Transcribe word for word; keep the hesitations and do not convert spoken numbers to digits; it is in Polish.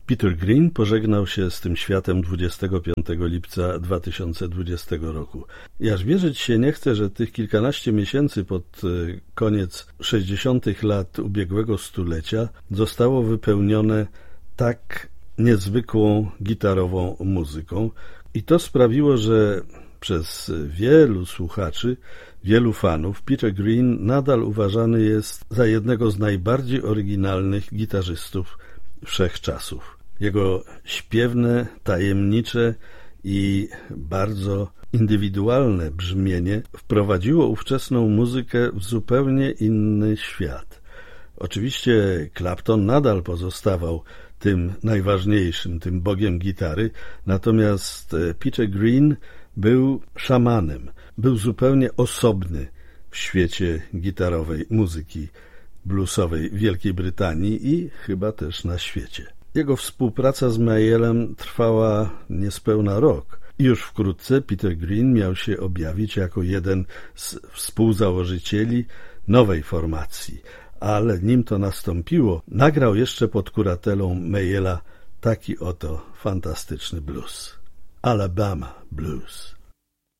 Peter Green pożegnał się z tym światem dwudziestego piątego lipca dwa tysiące dwudziestego roku. I aż wierzyć się nie chce, że tych kilkanaście miesięcy pod koniec sześćdziesiątych lat ubiegłego stulecia zostało wypełnione tak niezwykłą gitarową muzyką. I to sprawiło, że przez wielu słuchaczy, wielu fanów Peter Green nadal uważany jest za jednego z najbardziej oryginalnych gitarzystów wszechczasów. Jego śpiewne, tajemnicze i bardzo indywidualne brzmienie wprowadziło ówczesną muzykę w zupełnie inny świat. Oczywiście Clapton nadal pozostawał tym najważniejszym, tym bogiem gitary, natomiast Peter Green był szamanem, był zupełnie osobny w świecie gitarowej muzyki bluesowej Wielkiej Brytanii i chyba też na świecie. Jego współpraca z Mayallem trwała niespełna rok. I już wkrótce Peter Green miał się objawić jako jeden z współzałożycieli nowej formacji, ale nim to nastąpiło, nagrał jeszcze pod kuratelą Mayalla taki oto fantastyczny blues. Alabama Blues.